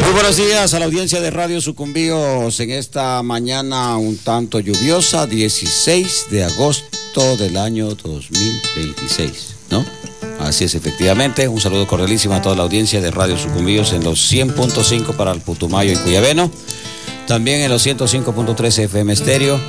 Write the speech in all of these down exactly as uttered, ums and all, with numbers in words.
Muy buenos días a la audiencia de Radio Sucumbíos en esta mañana un tanto lluviosa, dieciséis de agosto del año dos mil veintiséis, ¿no? Así es, efectivamente. Un saludo cordialísimo a toda la audiencia de Radio Sucumbíos en los cien punto cinco para el Putumayo y Cuyabeno, también en los ciento cinco punto tres F M Estéreo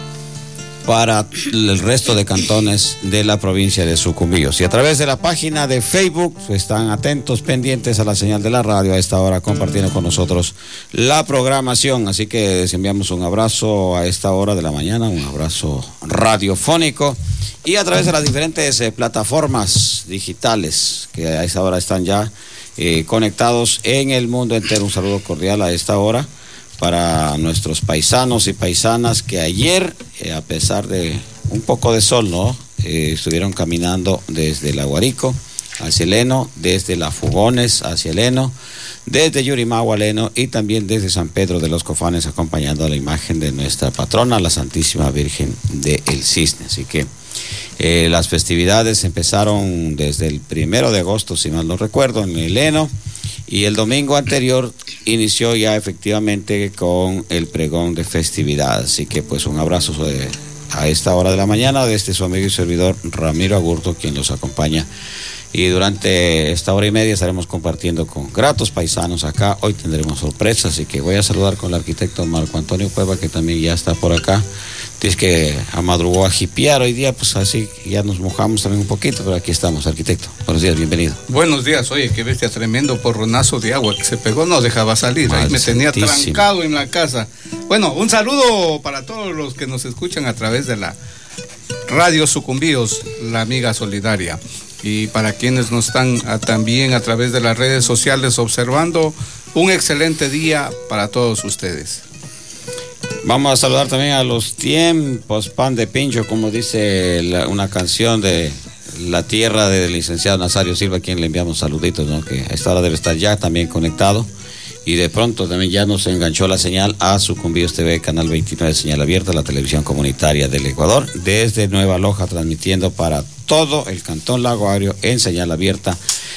para el resto de cantones de la provincia de Sucumbíos. Y a través de la página de Facebook están atentos, pendientes a la señal de la radio a esta hora, compartiendo con nosotros la programación. Así que les enviamos un abrazo a esta hora de la mañana, un abrazo radiofónico. Y a través de las diferentes eh, plataformas digitales que a esta hora están ya eh, conectados en el mundo entero. Un saludo cordial a esta hora para nuestros paisanos y paisanas que ayer, eh, a pesar de un poco de sol, ¿no? Eh, estuvieron caminando desde la Guarico hacia el Eno, desde la Fugones hacia el Eno, desde Yurimagua al Eno y también desde San Pedro de los Cofanes, acompañando a la imagen de nuestra patrona, la Santísima Virgen del Cisne. Así que eh, las festividades empezaron desde el primero de agosto, si mal no recuerdo, en el Eno. Y el domingo anterior inició ya efectivamente con el pregón de festividad. Así que pues un abrazo de, a esta hora de la mañana desde su amigo y servidor Ramiro Agurto, quien los acompaña. Y durante esta hora y media estaremos compartiendo con gratos paisanos acá. Hoy tendremos sorpresas, así que voy a saludar con el arquitecto Marco Antonio Cueva, que también ya está por acá. Dice que amadrugó a jipear hoy día, pues así ya nos mojamos también un poquito, pero aquí estamos, arquitecto. Buenos días, bienvenido. Buenos días, oye, qué bestia, tremendo porronazo de agua que se pegó, no dejaba salir, ahí me tenía trancado en la casa. Bueno, un saludo para todos los que nos escuchan a través de la Radio Sucumbíos, la amiga solidaria. Y para quienes nos están a, también a través de las redes sociales observando, un excelente día para todos ustedes. Vamos a saludar también a los tiempos, pan de pincho, como dice la, una canción de la tierra del licenciado Nazario Silva, a quien le enviamos saluditos, ¿no? Que a esta hora debe estar ya también conectado. Y de pronto también ya nos enganchó la señal a Sucumbíos T V, canal veintinueve, señal abierta, la televisión comunitaria del Ecuador, desde Nueva Loja, transmitiendo para todo el Cantón Lago Agrio en señal abierta,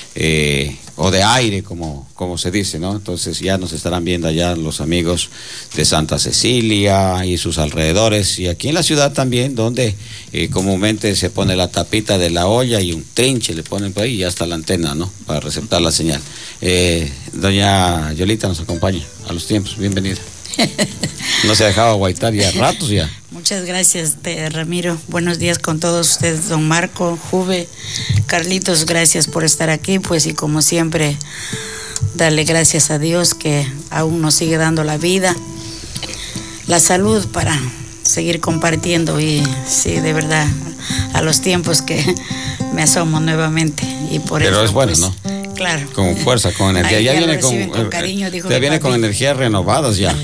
eh, o de aire, como, como se dice, ¿no? Entonces ya nos estarán viendo allá los amigos de Santa Cecilia y sus alrededores, y aquí en la ciudad también, donde eh, comúnmente se pone la tapita de la olla y un trinche le ponen por ahí y ya está la antena, ¿no? Para receptar la señal. Eh, doña Yolita nos acompaña a los tiempos, bienvenida. No se dejaba guaitar ya ratos ya. Muchas gracias, te, Ramiro. Buenos días con todos ustedes, don Marco, Juve, Carlitos, gracias por estar aquí, pues, y como siempre, darle gracias a Dios que aún nos sigue dando la vida, la salud para seguir compartiendo. Y sí, de verdad, a los tiempos que me asomo nuevamente. Y por Pero eso, es bueno, pues, ¿no? Claro. Con fuerza, con energía. Ahí ya, ya viene con, con cariño, dijo ya mi viene papi. con energías renovadas ya.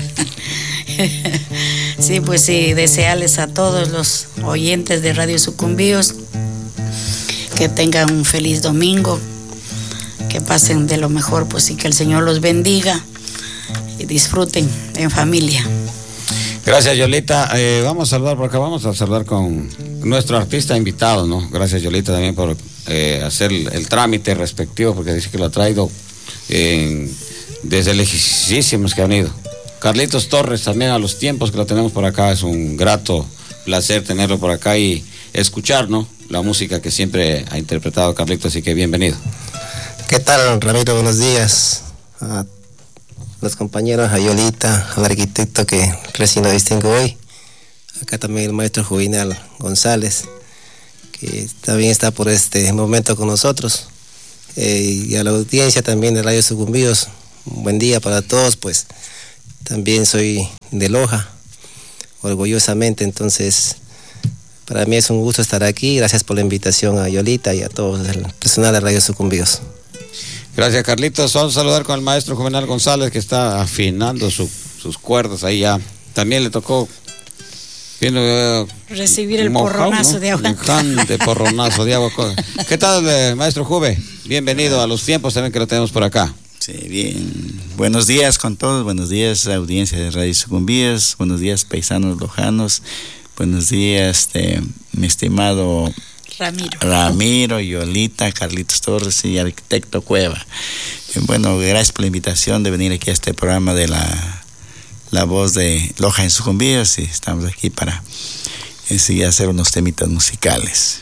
Sí, pues sí, desearles a todos los oyentes de Radio Sucumbíos que tengan un feliz domingo, que pasen de lo mejor, pues, y que el Señor los bendiga y disfruten en familia. Gracias, Yolita. Eh, vamos a saludar por acá, vamos a saludar con nuestro artista invitado, ¿no? Gracias, Yolita, también por eh, hacer el, el trámite respectivo, porque dice que lo ha traído eh, desde lejísimos que han ido. Carlitos Torres, también a los tiempos que lo tenemos por acá, es un grato placer tenerlo por acá y escuchar, ¿no? La música que siempre ha interpretado Carlitos, así que bienvenido. ¿Qué tal, Ramiro? Buenos días a los compañeros, a Yolita, al arquitecto que recién lo distingo hoy. Acá también el maestro Juvenal González, que también está por este momento con nosotros. Eh, y a la audiencia también de Radio Sucumbíos, un buen día para todos, pues también soy de Loja, orgullosamente, entonces para mí es un gusto estar aquí. Gracias por la invitación a Yolita y a todo el personal de Radio Sucumbíos. Gracias, Carlitos. Vamos a saludar con el maestro Juvenal González, que está afinando su, sus cuerdas ahí ya. También le tocó viendo, eh, recibir el mojado, porronazo, ¿no? de agua. Un porronazo de agua. ¿Qué tal, eh, maestro Juve? Bienvenido a los tiempos también que lo tenemos por acá. Sí, bien. Buenos días con todos, buenos días audiencia de Radio Sucumbíos, buenos días paisanos lojanos, buenos días este, mi estimado Ramiro. Ramiro, Yolita, Carlitos Torres y arquitecto Cueva. Y bueno, gracias por la invitación de venir aquí a este programa de la, la voz de Loja en Sucumbíos, y estamos aquí para sí, hacer unos temitas musicales.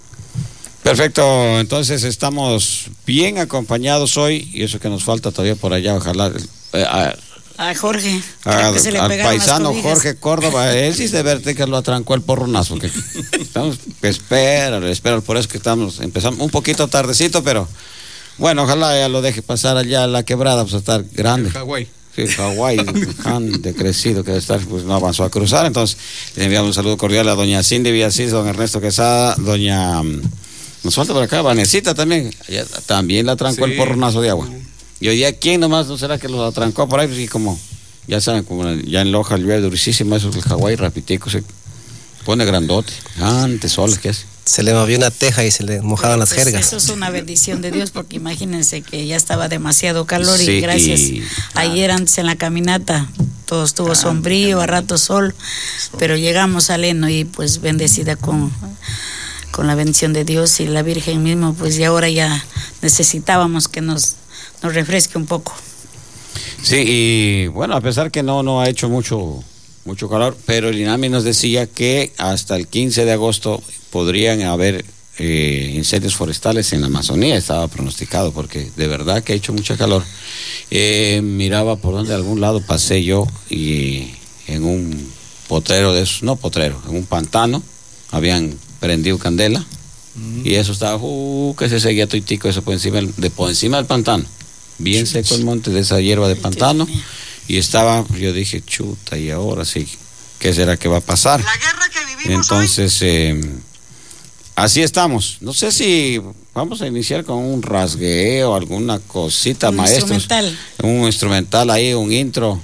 Perfecto, entonces estamos bien acompañados hoy, y eso que nos falta todavía por allá, ojalá... Eh, a, a Jorge, a, que se le al paisano Jorge Córdoba, él sí de verte que lo atrancó el porronazo, que estamos, espera, espera, por eso que estamos, empezamos un poquito tardecito, pero bueno, ojalá ya lo deje pasar allá a la quebrada, pues a estar grande. Hawái. Sí, Hawái, tan decrecido que debe estar, pues no avanzó a cruzar. Entonces, le enviamos un saludo cordial a doña Cindy Villasís, don Ernesto Quesada, doña, nos falta por acá, Vanesita también, ella, también la atrancó sí. el porronazo de agua. Y hoy día, ¿quién nomás no será que los atrancó por ahí? Pues, y como, ya saben, como ya en Loja llueve durísimo, eso es el Hawái, rapitico, se pone grandote, antes soles que es. Se le movió una teja y se le mojaban pues las jergas. Eso es una bendición de Dios, porque imagínense que ya estaba demasiado calor sí, y gracias. Y, ayer antes en la caminata todo estuvo ah, sombrío, a rato sol, sol, pero llegamos al heno y pues bendecida con, con la bendición de Dios y la Virgen mismo, pues y ahora ya necesitábamos que nos, nos refresque un poco. Sí, y bueno, a pesar que no, no ha hecho mucho, mucho calor, pero el INAMI nos decía que hasta el quince de agosto podrían haber eh, incendios forestales en la Amazonía, estaba pronosticado, porque de verdad que ha hecho mucha calor. Eh, miraba por donde, de algún lado pasé yo, y en un potrero de esos, no potrero, en un pantano, habían prendido candela, mm. y eso estaba, uh, que se seguía tuitico, eso por encima, de, por encima del pantano, bien seco el monte de esa hierba de pantano, y estaba, yo dije, chuta, y ahora sí, ¿qué será que va a pasar? La guerra que vivimos Entonces, eh, así estamos. No sé si vamos a iniciar con un rasgueo, alguna cosita, un maestros. Instrumental. Un instrumental ahí, un intro.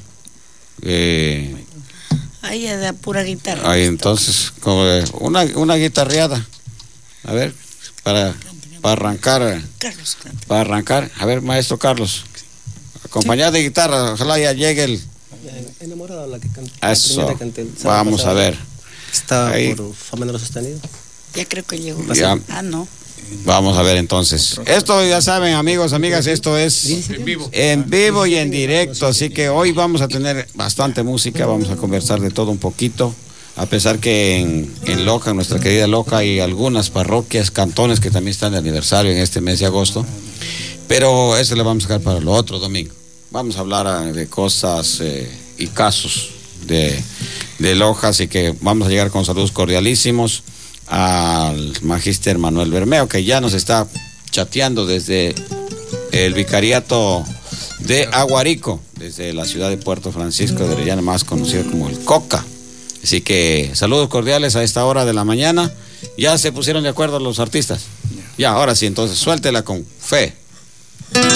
Eh, ahí es de pura guitarra. Ahí, entonces, como una, una guitarreada. A ver, para, para arrancar. Carlos. Para arrancar. A ver, maestro Carlos. Acompañado de guitarra, ojalá ya llegue el... Enamorado la que canta. Eso, vamos a ver. Está ahí. Por fa menor sostenido. Ya creo que llegó. Ya. Ah, no. Vamos a ver entonces. Esto ya saben, amigos, amigas, esto es en vivo. En vivo y en directo, así que hoy vamos a tener bastante música, vamos a conversar de todo un poquito, a pesar que en, en Loja, en nuestra querida Loja, hay algunas parroquias, cantones que también están de aniversario en este mes de agosto, pero eso le vamos a dejar para el otro domingo. Vamos a hablar de cosas eh, y casos de, de Loja, así que vamos a llegar con saludos cordialísimos al magíster Manuel Bermeo, que ya nos está chateando desde el vicariato de Aguarico, desde la ciudad de Puerto Francisco de Orellana, más conocido como el Coca. Así que saludos cordiales a esta hora de la mañana. ¿Ya se pusieron de acuerdo los artistas? Ya, ahora sí, entonces suéltela con fe.